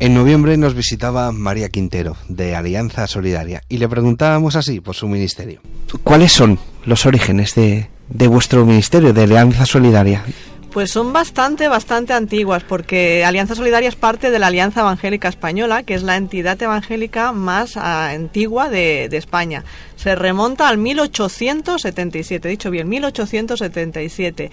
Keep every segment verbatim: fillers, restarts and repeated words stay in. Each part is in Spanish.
En noviembre nos visitaba María Quintero, de Alianza Solidaria, y le preguntábamos así por su ministerio. ¿Cuáles son los orígenes de, de vuestro ministerio, de Alianza Solidaria? Pues son bastante, bastante antiguas, porque Alianza Solidaria es parte de la Alianza Evangélica Española, que es la entidad evangélica más uh, antigua de, de España. Se remonta al mil ochocientos setenta y siete, dicho bien, mil ochocientos setenta y siete.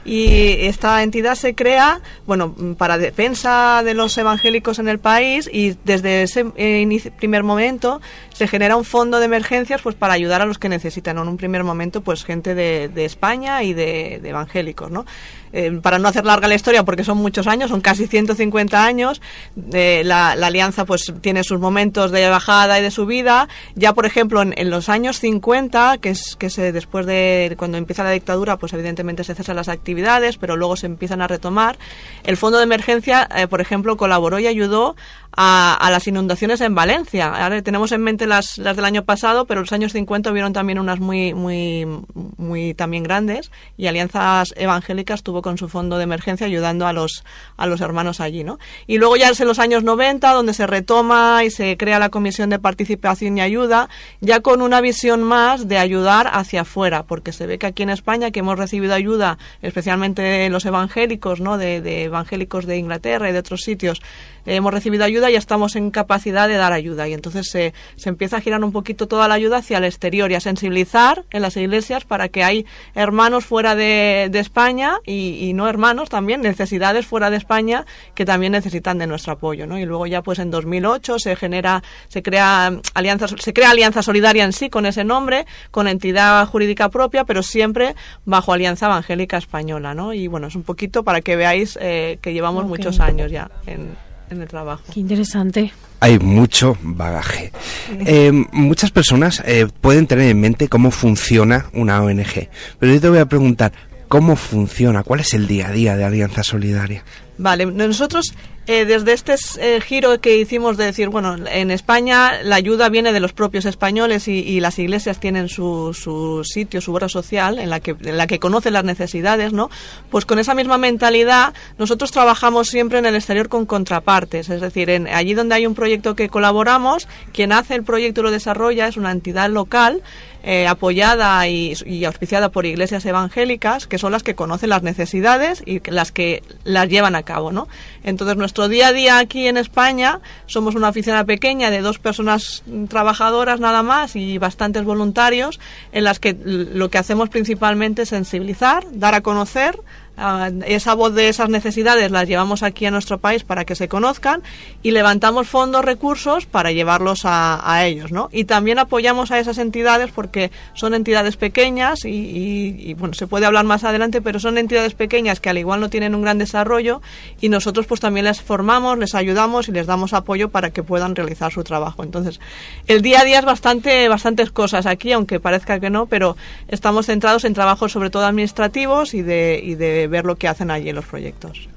Y esta entidad se crea, bueno, para defensa de los evangélicos en el país, y desde ese eh, primer momento se genera un fondo de emergencias pues para ayudar a los que necesitan. En un primer momento, pues gente de, de España y de, de evangélicos, ¿no? Eh, para no hacer larga la historia, porque son muchos años, son casi ciento cincuenta años, eh, la, la alianza pues tiene sus momentos de bajada y de subida. Ya, por ejemplo, en, en los años cincuenta, que es que se, después de cuando empieza la dictadura, pues evidentemente se cesan las actividades, pero luego se empiezan a retomar. El fondo de emergencia, eh, por ejemplo, colaboró y ayudó a, a las inundaciones en Valencia. Ahora tenemos en mente las, las del año pasado, pero los años cincuenta hubieron también unas muy, muy, muy también grandes, y Alianzas Evangélicas tuvo con su fondo de emergencia ayudando a los a los hermanos allí, ¿no? Y luego ya es en los años noventa donde se retoma y se crea la Comisión de Participación y Ayuda, ya con una visión más de ayudar hacia afuera, porque se ve que aquí en España, que hemos recibido ayuda, especialmente los evangélicos, ¿no? De, de evangélicos de Inglaterra y de otros sitios, eh, hemos recibido ayuda y estamos en capacidad de dar ayuda, y entonces se, se empieza a girar un poquito toda la ayuda hacia el exterior y a sensibilizar en las iglesias para que hay hermanos fuera de, de España y, y no hermanos también, necesidades fuera de España que también necesitan de nuestro apoyo, ¿no? Y luego ya pues en dos mil ocho se genera, se crea alianza, se crea Alianza Solidaria en sí con ese nombre, con entidad jurídica propia, pero siempre bajo Alianza Evangélica Española, ¿no? Y bueno, es un poquito para que veáis eh, que llevamos okay. muchos años ya en, en el trabajo. Qué interesante. Hay mucho bagaje. Eh, muchas personas eh, pueden tener en mente cómo funciona una O N G, pero yo te voy a preguntar, ¿cómo funciona? ¿Cuál es el día a día de Alianza Solidaria? Vale, nosotros eh, desde este eh, giro que hicimos de decir, bueno, en España la ayuda viene de los propios españoles y, y las iglesias tienen su, su sitio, su obra social en la que en la que conocen las necesidades, ¿no? Pues con esa misma mentalidad nosotros trabajamos siempre en el exterior con contrapartes, es decir, en, allí donde hay un proyecto que colaboramos, quien hace el proyecto y lo desarrolla es una entidad local eh, apoyada y, y auspiciada por iglesias evangélicas, que son las que conocen las necesidades y las que las llevan a cabo, ¿no? Entonces nuestro día a día aquí en España somos una oficina pequeña de dos personas trabajadoras nada más y bastantes voluntarios, en las que lo que hacemos principalmente es sensibilizar, dar a conocer. Uh, esa voz de esas necesidades las llevamos aquí a nuestro país para que se conozcan y levantamos fondos, recursos para llevarlos a, a ellos, ¿no? Y también apoyamos a esas entidades porque son entidades pequeñas y, y, y bueno, se puede hablar más adelante, pero son entidades pequeñas que al igual no tienen un gran desarrollo y nosotros pues también les formamos, les ayudamos y les damos apoyo para que puedan realizar su trabajo. Entonces, el día a día es bastante, bastantes cosas aquí, aunque parezca que no, pero estamos centrados en trabajos sobre todo administrativos y de, y de ver lo que hacen allí en los proyectos.